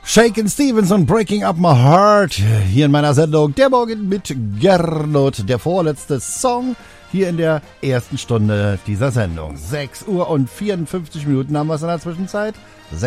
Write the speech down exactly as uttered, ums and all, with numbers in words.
Shakin' Stevens und Breaking Up My Heart hier in meiner Sendung Der Morgen mit Gernot. Der vorletzte Song hier in der ersten Stunde dieser Sendung. sechs Uhr und vierundfünfzig Minuten haben wir es in der Zwischenzeit.